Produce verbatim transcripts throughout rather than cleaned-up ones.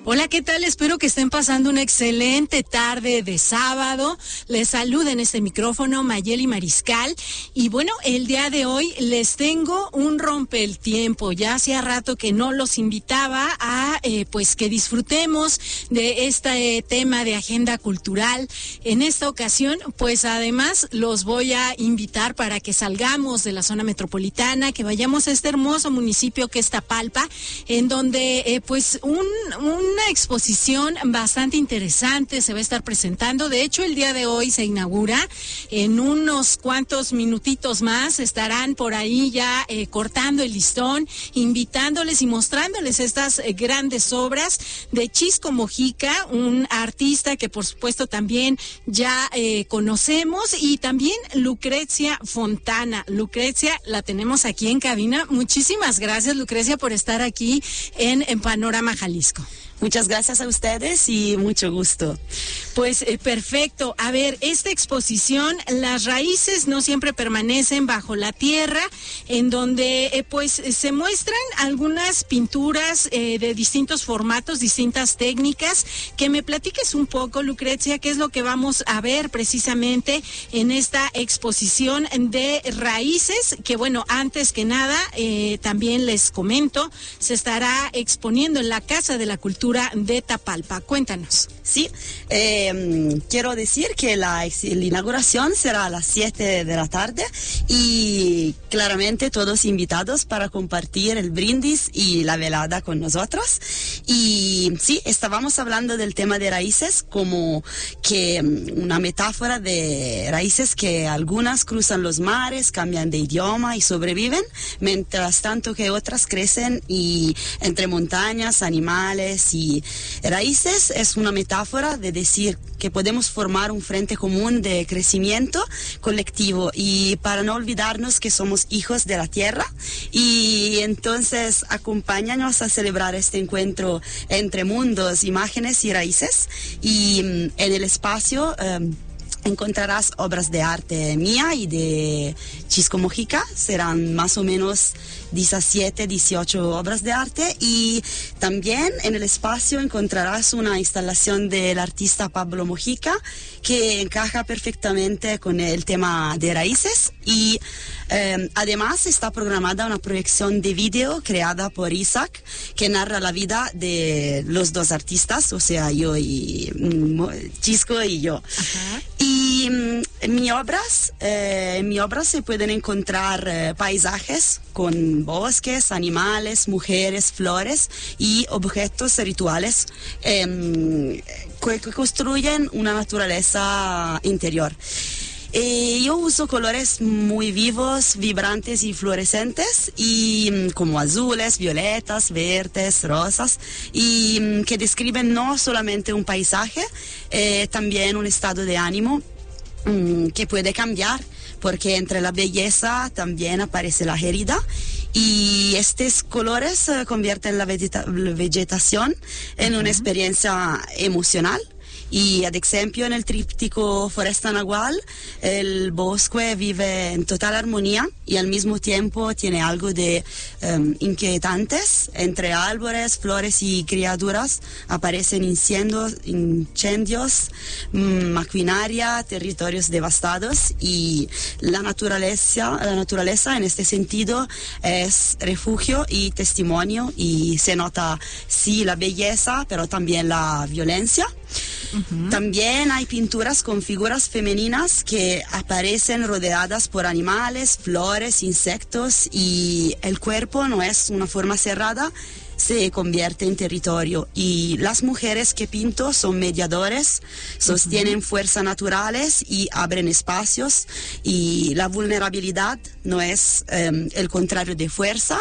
Hola, ¿qué tal? Espero que estén pasando una excelente tarde de sábado. Les saluda en este micrófono Mayeli Mariscal. Y bueno, el día de hoy les tengo un rompe el tiempo. Ya hacía rato que no los invitaba a eh, pues que disfrutemos de este eh, tema de agenda cultural. En esta ocasión, pues además los voy a invitar para que salgamos de la zona metropolitana, que vayamos a este hermoso municipio que es Tapalpa, en donde eh, pues un, un una exposición bastante interesante se va a estar presentando. De hecho, el día de hoy se inaugura. En unos cuantos minutitos más estarán por ahí ya eh, cortando el listón, invitándoles y mostrándoles estas eh, grandes obras de Chisco Mojica, un artista que por supuesto también ya eh, conocemos, y también Lucrecia Fontana. Lucrecia la tenemos aquí en cabina. Muchísimas gracias, Lucrecia, por estar aquí en, en Panorama Jalisco. Muchas gracias a ustedes y mucho gusto. Pues eh, perfecto. A ver, esta exposición, Las raíces no siempre permanecen bajo la tierra, en donde eh, pues se muestran algunas pinturas eh, de distintos formatos, distintas técnicas. Que me platiques un poco, Lucrecia, qué es lo que vamos a ver precisamente en esta exposición de raíces, que bueno, antes que nada, eh, también les comento, se estará exponiendo en la Casa de la Cultura de Tapalpa. Cuéntanos. Sí, eh, quiero decir que la, la inauguración será a las siete de la tarde y claramente todos invitados para compartir el brindis y la velada con nosotros. Y sí, estábamos hablando del tema de raíces como que una metáfora de raíces que algunas cruzan los mares, cambian de idioma y sobreviven, mientras tanto que otras crecen y entre montañas, animales. Y raíces es una metáfora de decir que podemos formar un frente común de crecimiento colectivo, y para no olvidarnos que somos hijos de la tierra. Y entonces acompáñanos a celebrar este encuentro entre mundos, imágenes y raíces. Y en el espacio um, encontrarás obras de arte mía y de Chisco Mojica. Serán más o menos diecisiete, dieciocho obras de arte, y también en el espacio encontrarás una instalación del artista Pablo Mojica que encaja perfectamente con el tema de raíces. Y eh, además está programada una proyección de vídeo creada por Isaac que narra la vida de los dos artistas, o sea, yo y mm, Chisco y yo. Ajá. Y mm, en mi obras, eh, en mi obra se pueden encontrar eh, paisajes con bosques, animales, mujeres, flores y objetos rituales eh, que, que construyen una naturaleza interior. Eh, yo uso colores muy vivos, vibrantes y fluorescentes, y como azules, violetas, verdes, rosas, y que describen no solamente un paisaje, eh, también un estado de ánimo um, que puede cambiar, porque entre la belleza también aparece la herida. Y estos colores uh, convierten la, vegeta- la vegetación en uh-huh. una experiencia emocional. Y, ad ejemplo, en el tríptico Foresta Nagual, el bosque vive en total armonía y al mismo tiempo tiene algo de um, inquietantes. Entre árboles, flores y criaturas aparecen incendios, incendios maquinaria, territorios devastados, y la naturaleza, la naturaleza en este sentido es refugio y testimonio, y se nota sí la belleza, pero también la violencia. Uh-huh. También hay pinturas con figuras femeninas que aparecen rodeadas por animales, flores, insectos, y el cuerpo no es una forma cerrada, se convierte en territorio. Y las mujeres que pinto son mediadores, sostienen uh-huh. fuerzas naturales y abren espacios, y la vulnerabilidad no es um, el contrario de fuerza.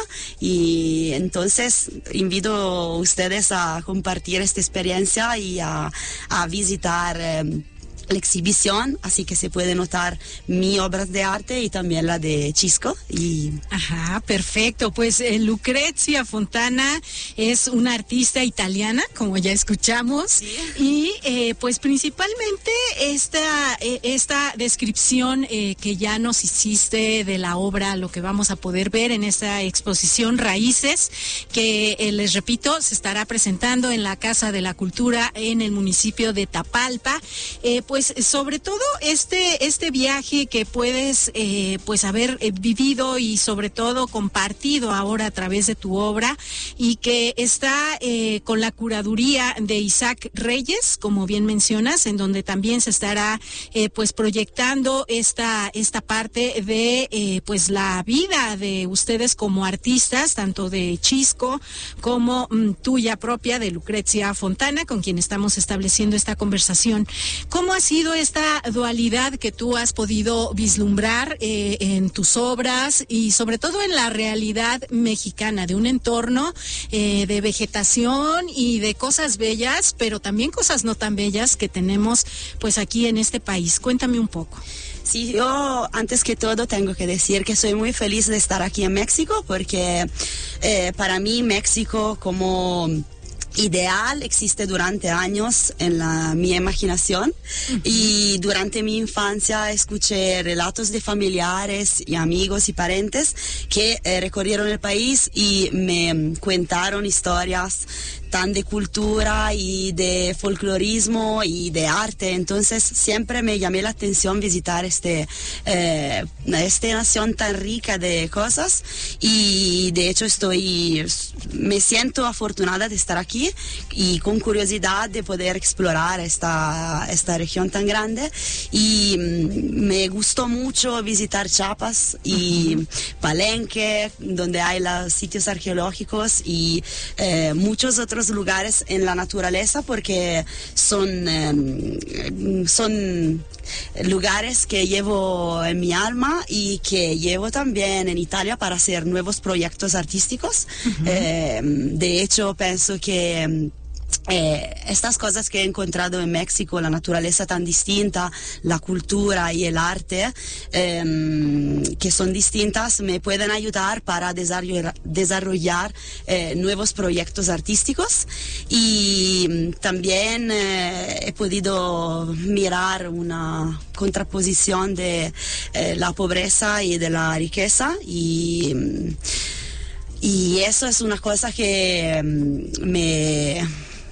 Y entonces invito a ustedes a compartir esta experiencia y a, a visitar um, la exhibición, así que se puede notar mi obras de arte y también la de Chisco. Y... Ajá, perfecto. Pues eh, Lucrezia Fontana es una artista italiana, como ya escuchamos, sí. y eh, pues principalmente esta, eh, esta descripción eh, que ya nos hiciste de la obra, lo que vamos a poder ver en esta exposición Raíces, que eh, les repito, se estará presentando en la Casa de la Cultura en el municipio de Tapalpa. Eh, pues sobre todo este este viaje que puedes eh, pues haber eh, vivido y sobre todo compartido ahora a través de tu obra, y que está eh, con la curaduría de Isaac Reyes, como bien mencionas, en donde también se estará eh, pues proyectando esta esta parte de eh, pues la vida de ustedes como artistas, tanto de Chisco como mm, tuya propia, de Lucrezia Fontana, con quien estamos estableciendo esta conversación. ¿Cómo ha sido esta dualidad que tú has podido vislumbrar eh, en tus obras y sobre todo en la realidad mexicana, de un entorno eh, de vegetación y de cosas bellas, pero también cosas no tan bellas que tenemos pues aquí en este país? Cuéntame un poco. Sí, yo antes que todo tengo que decir que soy muy feliz de estar aquí en México, porque eh, para mí México como ideal existe durante años en la, mi imaginación. Uh-huh. Y durante mi infancia escuché relatos de familiares y amigos y parientes que eh, recorrieron el país y me contaron historias tan de cultura y de folclorismo y de arte. Entonces siempre me llamé la atención visitar este eh, esta nación tan rica de cosas, y de hecho estoy me siento afortunada de estar aquí y con curiosidad de poder explorar esta esta región tan grande. Y mm, me gustó mucho visitar Chiapas y uh-huh. Palenque, donde hay los sitios arqueológicos y eh, muchos otros lugares en la naturaleza, porque son eh, son lugares que llevo en mi alma y que llevo también en Italia para hacer nuevos proyectos artísticos. Uh-huh. eh, de hecho pienso que Eh, estas cosas que he encontrado en México, la naturaleza tan distinta, la cultura y el arte eh, que son distintas, me pueden ayudar para desarrollar, desarrollar eh, nuevos proyectos artísticos. Y también eh, he podido mirar una contraposición de eh, la pobreza y de la riqueza, y, y eso es una cosa que me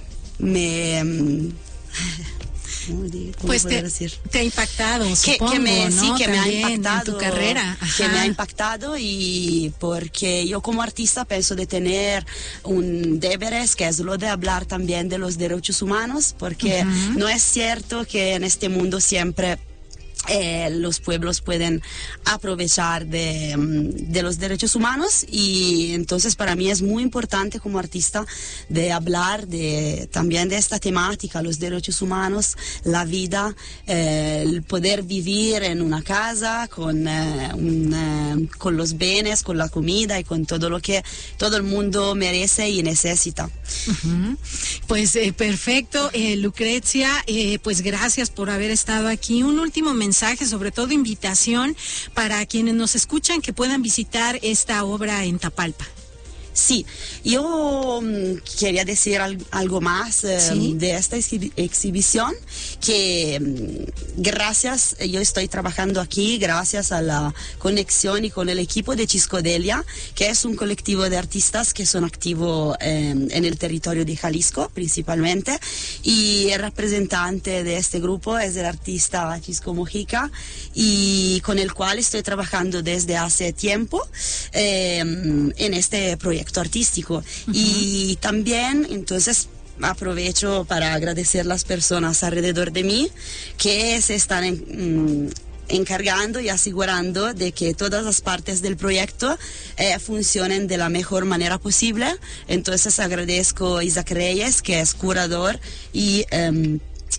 me ¿cómo pues te, decir? te ha impactado, que, supongo, que me, ¿no? sí, que También me ha impactado en tu carrera. Ajá. Que me ha impactado, y porque yo como artista pienso de tener un deberes, que es lo de hablar también de los derechos humanos, porque uh-huh. no es cierto que en este mundo siempre Eh, los pueblos pueden aprovechar de, de los derechos humanos, y entonces para mí es muy importante como artista de hablar de, también de esta temática, los derechos humanos, la vida, eh, el poder vivir en una casa con, eh, un, eh, con los bienes, con la comida y con todo lo que todo el mundo merece y necesita. Uh-huh. Pues eh, perfecto, eh, Lucrezia, eh, pues gracias por haber estado aquí. Un último mensaje mensaje, sobre todo invitación para quienes nos escuchan, que puedan visitar esta obra en Tapalpa. Sí, yo um, quería decir al, algo más um, ¿Sí? de esta exhi- exhibición, que um, gracias, yo estoy trabajando aquí gracias a la conexión y con el equipo de Chiscodelia, que es un colectivo de artistas que son activos um, en el territorio de Jalisco principalmente, y el representante de este grupo es el artista Chisco Mojica, y con el cual estoy trabajando desde hace tiempo um, en este proyecto artístico. Uh-huh. Y también entonces aprovecho para agradecer a las personas alrededor de mí que se están en, mm, encargando y asegurando de que todas las partes del proyecto eh, funcionen de la mejor manera posible. Entonces agradezco a Isaac Reyes, que es curador y um,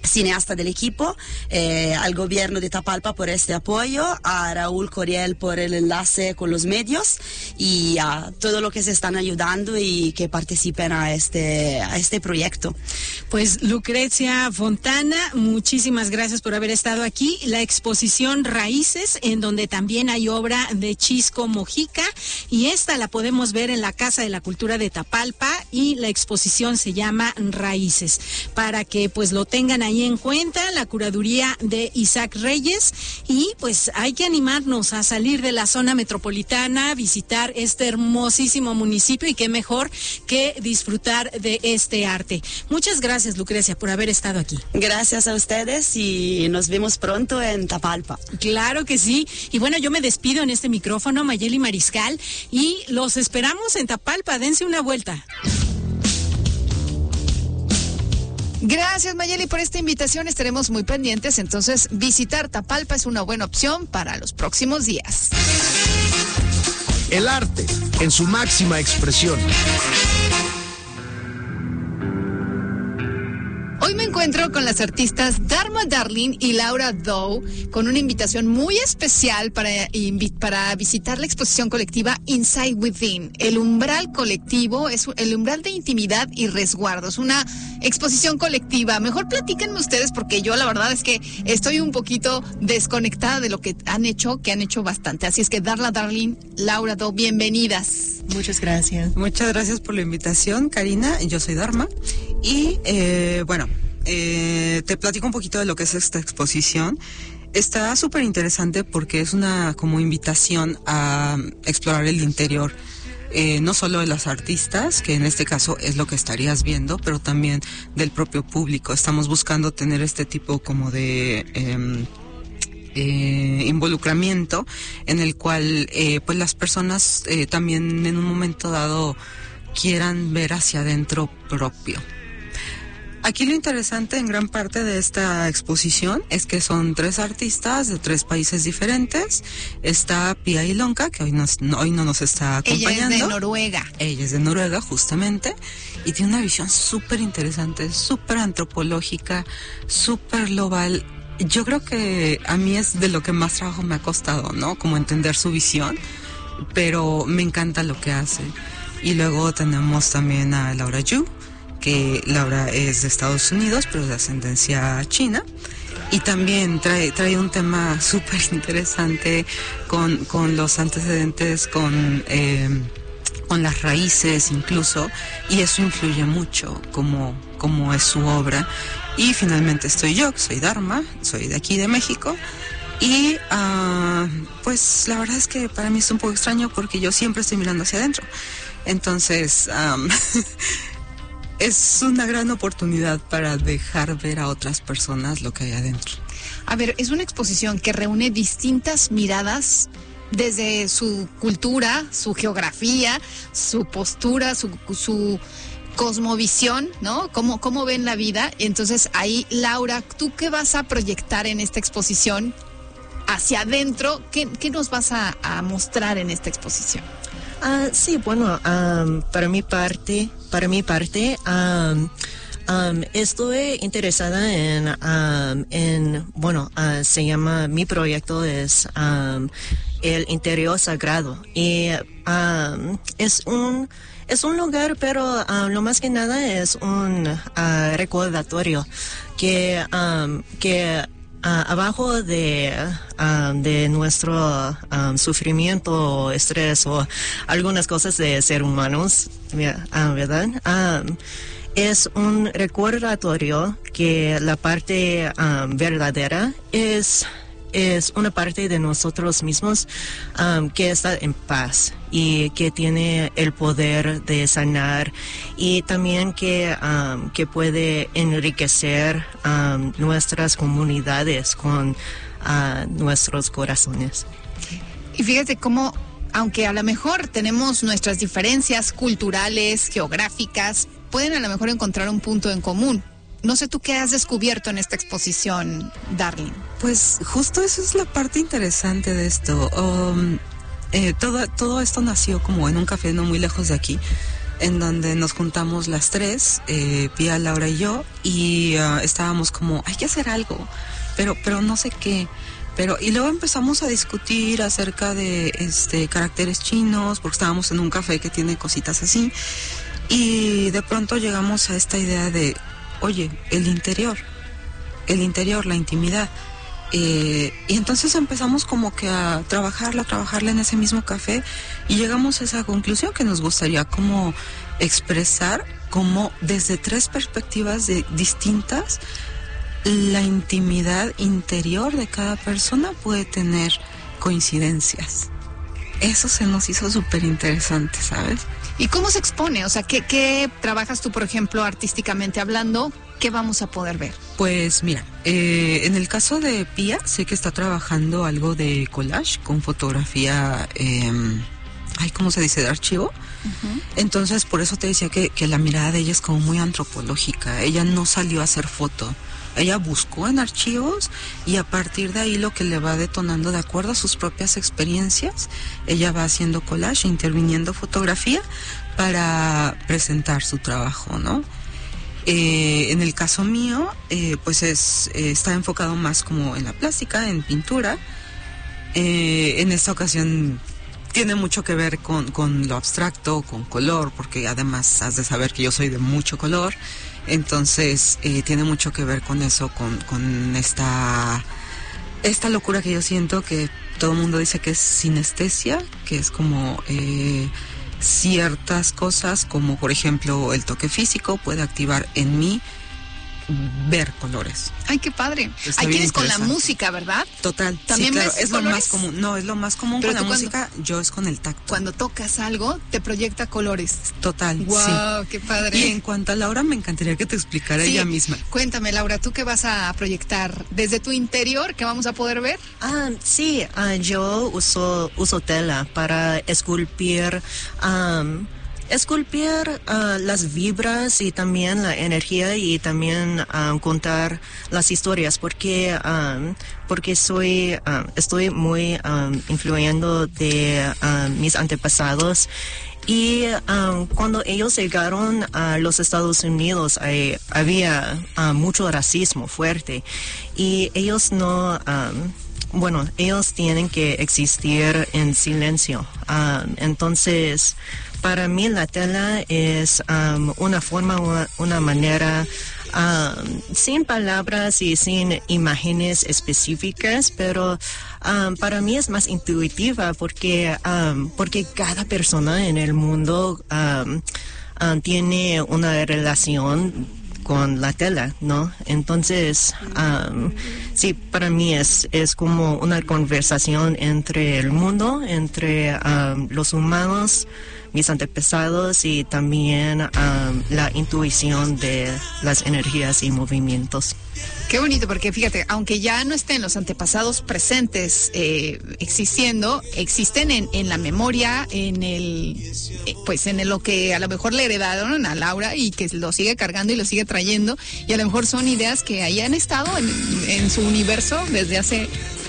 cineasta del equipo, eh, al gobierno de Tapalpa por este apoyo, a Raúl Coriel por el enlace con los medios y a todo lo que se están ayudando y que participen a este, a este proyecto. Pues Lucrecia Fontana, muchísimas gracias por haber estado aquí. La exposición Raíces, en donde también hay obra de Chisco Mojica, y esta la podemos ver en la Casa de la Cultura de Tapalpa, y la exposición se llama Raíces, para que pues lo tengan ahí en cuenta, la curaduría de Isaac Reyes. Y pues hay que animarnos a salir de la zona metropolitana, visitar este hermosísimo municipio, y qué mejor que disfrutar de este arte. Muchas gracias, Lucrecia, por haber estado aquí. Gracias a ustedes y nos vemos pronto en Tapalpa. Claro que sí. Y bueno, yo me despido en este micrófono, Mayeli Mariscal, y los esperamos en Tapalpa. Dense una vuelta. Gracias, Mayeli, por esta invitación. Estaremos muy pendientes. Entonces, visitar Tapalpa es una buena opción para los próximos días. El arte en su máxima expresión. Hoy me encuentro con las artistas Dharma Darling y Laura Dow con una invitación muy especial para, para visitar la exposición colectiva Inside Within. El umbral colectivo es el umbral de intimidad y resguardo. Es una exposición colectiva. Mejor platíquenme ustedes, porque yo la verdad es que estoy un poquito desconectada de lo que han hecho, que han hecho bastante. Así es que Dharma Darling, Laura Dow, bienvenidas. Muchas gracias. Muchas gracias por la invitación, Karina. Yo soy Dharma. Y eh, bueno, eh, te platico un poquito de lo que es esta exposición. Está súper interesante porque es una como invitación a explorar el interior, eh, no solo de las artistas, que en este caso es lo que estarías viendo, pero también del propio público. Estamos buscando tener este tipo como de eh, eh, involucramiento en el cual eh, pues las personas eh, también en un momento dado quieran ver hacia adentro propio. Aquí lo interesante en gran parte de esta exposición es que son tres artistas de tres países diferentes. Está Pia Ilonka, que hoy, nos, no, hoy no nos está acompañando. Ella es de Noruega. Ella es de Noruega, justamente, y tiene una visión súper interesante, súper antropológica, súper global. Yo creo que a mí es de lo que más trabajo me ha costado, ¿no? Como entender su visión, pero me encanta lo que hace. Y luego tenemos también a Laura Yu, que Laura es de Estados Unidos, pero de ascendencia china, y también trae, trae un tema súper interesante con, con los antecedentes, con, eh, con las raíces incluso, y eso influye mucho como, como es su obra. Y finalmente estoy yo, que soy Dharma, soy de aquí de México, y uh, pues la verdad es que para mí es un poco extraño porque yo siempre estoy mirando hacia adentro. Entonces, um, es una gran oportunidad para dejar ver a otras personas lo que hay adentro. A ver, es una exposición que reúne distintas miradas desde su cultura, su geografía, su postura, su, su cosmovisión, ¿no? Cómo, cómo ven la vida. Entonces, ahí, Laura, ¿tú qué vas a proyectar en esta exposición hacia adentro? ¿Qué, qué nos vas a, a mostrar en esta exposición? Uh, sí, bueno, um, para mi parte, para mi parte, um, um, estoy interesada en, um, en bueno, uh, se llama, mi proyecto es um, el interior sagrado, y um, es un es un lugar, pero uh, lo más que nada es un uh, recordatorio que um, que Uh, abajo de, uh, de nuestro um, sufrimiento, estrés o algunas cosas de ser humanos, uh, ¿verdad? Um, es un recordatorio que la parte um, verdadera es, es una parte de nosotros mismos um, que está en paz y que tiene el poder de sanar, y también que, um, que puede enriquecer um, nuestras comunidades con uh, nuestros corazones. Y fíjate cómo, aunque a lo mejor tenemos nuestras diferencias culturales, geográficas, pueden a lo mejor encontrar un punto en común. No sé tú qué has descubierto en esta exposición, Darling. Pues justo eso es la parte interesante de esto. Um, eh, todo, todo esto nació como en un café no muy lejos de aquí, en donde nos juntamos las tres, eh, Pía, Laura y yo, y uh, estábamos como, hay que hacer algo, pero, pero no sé qué. Pero, y luego empezamos a discutir acerca de este caracteres chinos, porque estábamos en un café que tiene cositas así, y de pronto llegamos a esta idea de, oye, el interior, el interior, la intimidad. Eh, y entonces empezamos como que a trabajarla, a trabajarla en ese mismo café, y llegamos a esa conclusión que nos gustaría como expresar como desde tres perspectivas de, distintas, la intimidad interior de cada persona puede tener coincidencias. Eso se nos hizo súper interesante, ¿sabes? ¿Y cómo se expone? O sea, ¿qué, qué trabajas tú, por ejemplo, artísticamente hablando? ¿Qué vamos a poder ver? Pues mira, eh, en el caso de Pía, sé que está trabajando algo de collage con fotografía, eh, ay, ¿cómo se dice? De archivo. Uh-huh. Entonces, por eso te decía que, que la mirada de ella es como muy antropológica. Ella no salió a hacer foto. Ella buscó en archivos y a partir de ahí lo que le va detonando de acuerdo a sus propias experiencias, ella va haciendo collage, interviniendo fotografía para presentar su trabajo, ¿no? Eh, en el caso mío, eh, pues es eh, está enfocado más como en la plástica, en pintura. Eh, en esta ocasión tiene mucho que ver con, con lo abstracto, con color, porque además has de saber que yo soy de mucho color. Entonces, eh, tiene mucho que ver con eso, con, con esta, esta locura que yo siento, que todo el mundo dice que es sinestesia, que es como eh, ciertas cosas, como por ejemplo el toque físico, puede activar en mí ver colores. Ay, qué padre. Está Hay bien quienes con la interesante. música, ¿verdad? Total. ¿También sí, claro, ves es lo colores? más común. No, es lo más común Pero con la tú cuando- música, yo es con el tacto. Cuando tocas algo, te proyecta colores. Total, Wow, sí. qué padre. Y en cuanto a Laura, me encantaría que te explicara Sí. ella misma. Cuéntame, Laura, ¿tú qué vas a proyectar desde tu interior? ¿Qué vamos a poder ver? Ah, sí, ah, yo uso, uso tela para esculpir, um, esculpir ah, las vibras y también la energía y también ah, contar las historias porque um, porque soy ah, estoy muy um, influyendo de ah, mis antepasados. Y um, cuando ellos llegaron a los Estados Unidos eh, había uh, mucho racismo fuerte y ellos no, um, bueno, ellos tienen que existir en silencio. Um, entonces, para mí la tela es um, una forma, una, una manera um, sin palabras y sin imágenes específicas, pero um, para mí es más intuitiva porque um, porque cada persona en el mundo um, um, tiene una relación con la tela, ¿no? Entonces, um, sí, para mí es es como una conversación entre el mundo, entre um, los humanos, mis antepasados y también um, la intuición de las energías y movimientos. Qué bonito, porque fíjate, aunque ya no estén los antepasados presentes eh, existiendo, existen en, en la memoria, en el, eh, pues en el, lo que a lo mejor le heredaron a Laura y que lo sigue cargando y lo sigue trayendo, y a lo mejor son ideas que ahí han estado en, en su universo desde hace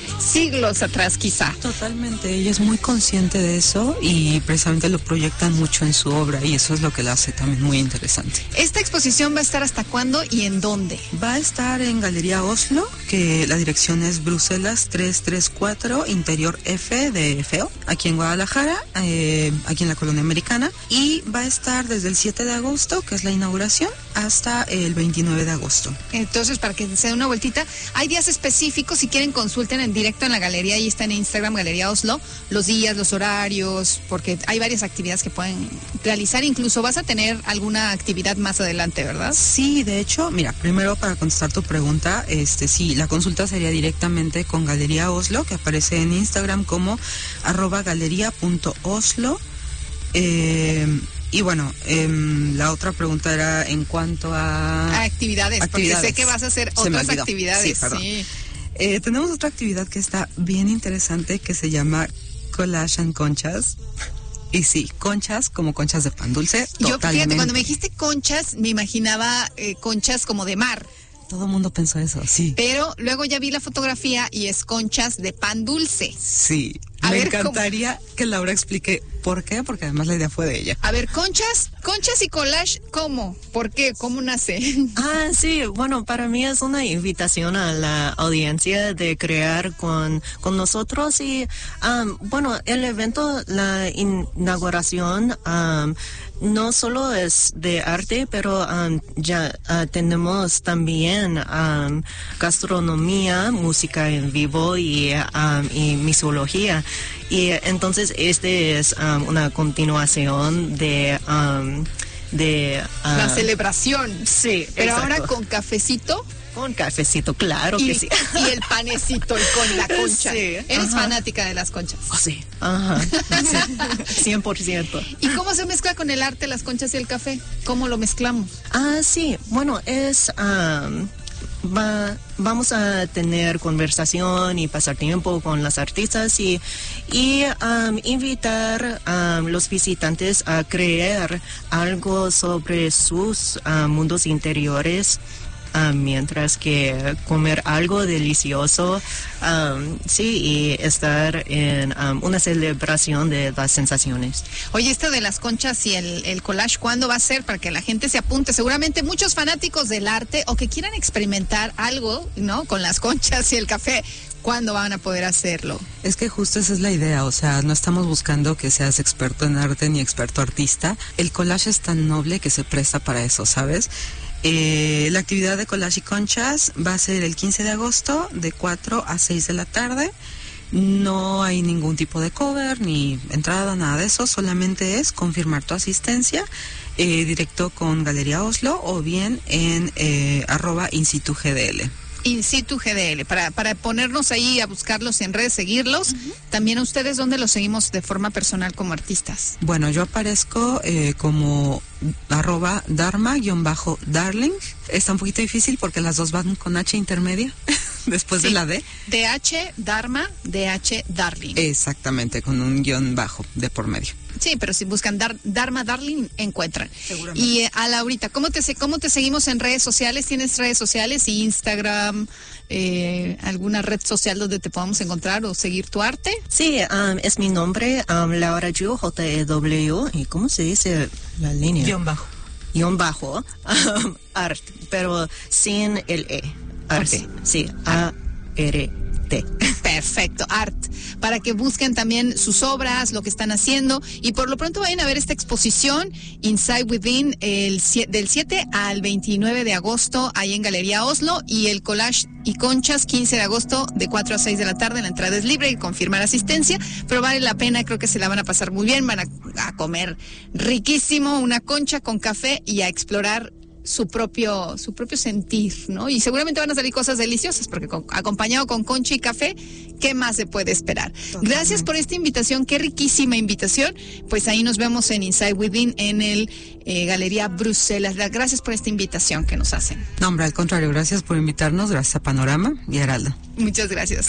siglos atrás, quizá. Totalmente, ella es muy consciente de eso y precisamente lo proyectan mucho en su obra y eso es lo que la hace también muy interesante. ¿Esta exposición va a estar hasta cuándo y en dónde? Va a estar en Galería Oslo, que la dirección es Bruselas trescientos treinta y cuatro, Interior F de Feo, aquí en Guadalajara, eh, aquí en la Colonia Americana, y va a estar desde el siete de agosto, que es la inauguración, hasta el veintinueve de agosto. Entonces, para que se den una vueltita, hay días específicos, si quieren consulten en directo en la galería, ahí está en Instagram, Galería Oslo, los días, los horarios, porque hay varias actividades que pueden realizar, incluso vas a tener alguna actividad más adelante, ¿verdad? Sí, de hecho, mira, primero para contestar tu pregunta, este sí, la consulta sería directamente con Galería Oslo, que aparece en Instagram como arroba galería punto oslo. Eh, y bueno, eh, la otra pregunta era en cuanto a... A actividades, actividades. porque sé que vas a hacer Se me otras olvidó. actividades. Sí, perdón. Sí. Eh, tenemos otra actividad que está bien interesante que se llama Collage and Conchas. Y sí, conchas como conchas de pan dulce. Yo, Totalmente. fíjate, cuando me dijiste conchas, me imaginaba eh, conchas como de mar, Todo el mundo pensó eso, sí. pero luego ya vi la fotografía y es conchas de pan dulce. Sí. A Me ver, encantaría que Laura explique ¿Por qué? Porque además la idea fue de ella. A ver, conchas, conchas y collage, ¿cómo? ¿Por qué? ¿Cómo nace? Ah, sí, bueno, para mí es una invitación a la audiencia de crear con, con nosotros y, um, bueno, el evento, la inauguración, um, no solo es de arte, pero um, ya uh, tenemos también um, gastronomía, música en vivo y, um, y misología. Y entonces este es um, una continuación de... Um, de uh, la celebración. Sí, pero exacto. ahora con cafecito. Con cafecito, claro y, que sí. Y el panecito y con la concha. Sí, Eres ajá. fanática de las conchas. Oh, sí, ajá, sí, cien por ciento. ¿Y cómo se mezcla con el arte las conchas y el café? ¿Cómo lo mezclamos? Ah, sí, bueno, es... Um, va, vamos a tener conversación y pasar tiempo con las artistas y, y um, invitar a um, los visitantes a creer algo sobre sus uh, mundos interiores. Um, mientras que comer algo delicioso, um, sí, y estar en um, una celebración de las sensaciones. Oye, esto de las conchas y el, el collage, ¿cuándo va a ser? Para que la gente se apunte. Seguramente muchos fanáticos del arte o que quieran experimentar algo, ¿no? Con las conchas y el café. ¿Cuándo van a poder hacerlo? Es que justo esa es la idea, o sea, no estamos buscando que seas experto en arte ni experto artista. El collage es tan noble que se presta para eso, ¿sabes? Eh, la actividad de collage y conchas va a ser el quince de agosto de cuatro a seis de la tarde. No hay ningún tipo de cover ni entrada, nada de eso, solamente es confirmar tu asistencia eh, directo con Galería Oslo o bien en eh, arroba insitu gdl. In situ G D L, para, para ponernos ahí a buscarlos en redes, seguirlos. Uh-huh. También a ustedes, ¿dónde los seguimos de forma personal como artistas? Bueno, yo aparezco eh, como arroba dharma-darling. Está un poquito difícil porque las dos van con H intermedia, después sí. de la D. D H, Dharma, D H, Darling. Exactamente, con un guión bajo de por medio. Sí, pero si buscan Dar, Dharma Darling, encuentran. Seguramente. Y eh, a Laurita, ¿cómo te, ¿cómo te seguimos en redes sociales? ¿Tienes redes sociales? Instagram, eh, alguna red social donde te podamos encontrar o seguir tu arte? Sí, um, es mi nombre, um, Laura Yu, J E W, ¿y cómo se dice la línea? Guión bajo. Guión bajo, um, art, pero sin el E. Arte, sí, A R T. Perfecto, art, para que busquen también sus obras, lo que están haciendo y por lo pronto vayan a ver esta exposición Inside Within el, del siete al veintinueve de agosto ahí en Galería Oslo y el collage y conchas quince de agosto de cuatro a seis de la tarde. La entrada es libre y confirmar asistencia, pero vale la pena, creo que se la van a pasar muy bien, van a, a comer riquísimo, una concha con café y a explorar su propio su propio sentir, ¿no? Y seguramente van a salir cosas deliciosas porque con, acompañado con concha y café, ¿qué más se puede esperar? Totalmente. Gracias por esta invitación, qué riquísima invitación. Pues ahí nos vemos en Inside Within en el eh, Galería Bruselas. Gracias por esta invitación que nos hacen. No, hombre, al contrario, gracias por invitarnos, gracias a Panorama y Heraldo. Muchas gracias.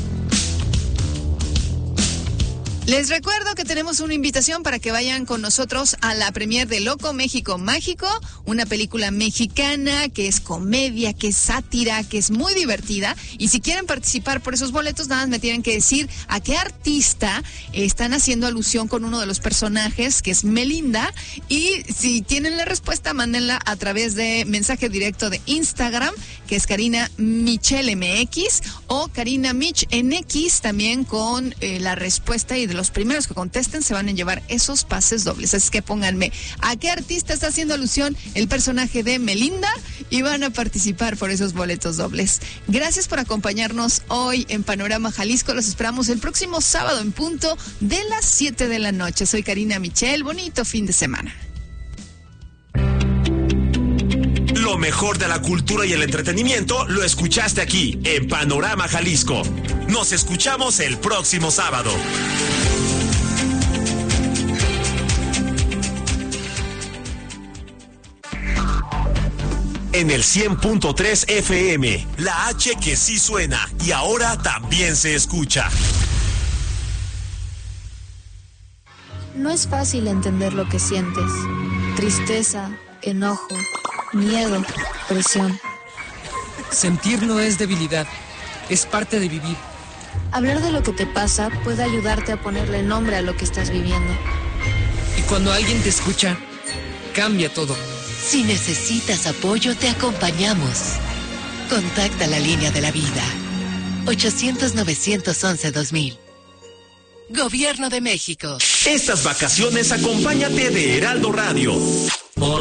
Les recuerdo que tenemos una invitación para que vayan con nosotros a la premier de Loco México Mágico, una película mexicana que es comedia, que es sátira, que es muy divertida. Y si quieren participar por esos boletos, nada más me tienen que decir a qué artista están haciendo alusión con uno de los personajes, que es Melinda. Y si tienen la respuesta, mándenla a través de mensaje directo de Instagram, que es Karina Michel M X o Karina Mich en X, también con eh, la respuesta, y de los primeros que contesten se van a llevar esos pases dobles. Así que pónganme a qué artista está haciendo alusión el personaje de Melinda y van a participar por esos boletos dobles. Gracias por acompañarnos hoy en Panorama Jalisco. Los esperamos el próximo sábado en punto de las siete de la noche. Soy Karina Michel. Bonito fin de semana. Lo mejor de la cultura y el entretenimiento lo escuchaste aquí en Panorama Jalisco. Nos escuchamos el próximo sábado. En el cien punto tres F M, la H que sí suena y ahora también se escucha. No es fácil entender lo que sientes. Tristeza, enojo, miedo, presión. Sentir no es debilidad, es parte de vivir. Hablar de lo que te pasa puede ayudarte a ponerle nombre a lo que estás viviendo. Y cuando alguien te escucha, cambia todo. Si necesitas apoyo, te acompañamos. Contacta la línea de la vida. ochocientos, novecientos once, dos mil. Gobierno de México. Estas vacaciones acompáñate de Heraldo Radio.